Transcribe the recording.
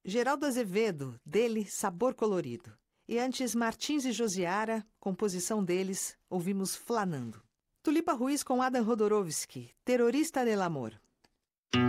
Geraldo Azevedo, dele Sabor Colorido. E antes Martins e Josiara, composição deles, ouvimos Flanando. Tulipa Ruiz com Adam Rodorovsky, Terrorista del Amor.